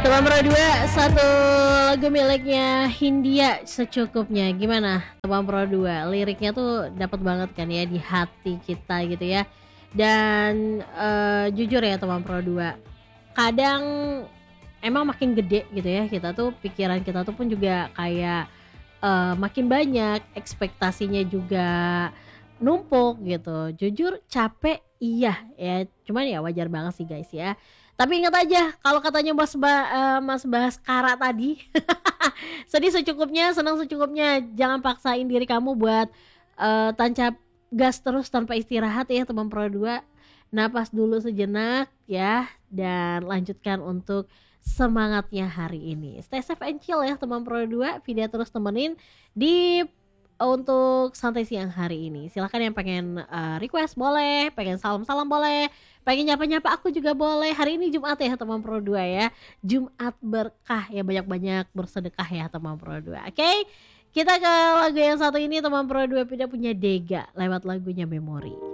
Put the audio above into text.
Teman Pro 2, satu lagu miliknya Hindia secukupnya. Gimana Teman Pro 2? Liriknya tuh dapat banget kan ya di hati kita gitu ya. Dan jujur ya Teman Pro 2, kadang emang makin gede gitu ya, kita tuh pikiran kita tuh pun juga kayak makin banyak, ekspektasinya juga numpuk gitu. Jujur capek iya ya, cuman ya wajar banget sih guys ya. Tapi ingat aja kalau katanya Mas Baskara tadi, sedih secukupnya, senang secukupnya. Jangan paksain diri kamu buat tancap gas terus tanpa istirahat ya Teman Pro 2. Napas dulu sejenak ya, dan lanjutkan untuk semangatnya hari ini. Stay safe and chill ya Teman Pro 2. Video terus temenin di untuk santai siang hari ini. Silahkan yang pengen request boleh, pengen salam-salam boleh, pengen nyapa-nyapa aku juga boleh. Hari ini Jumat ya Teman Pro 2 ya. Jumat berkah ya, banyak-banyak bersedekah ya Teman Pro 2. Oke? Kita ke lagu yang satu ini. Teman Pro 2 punya Dega lewat lagunya Memori.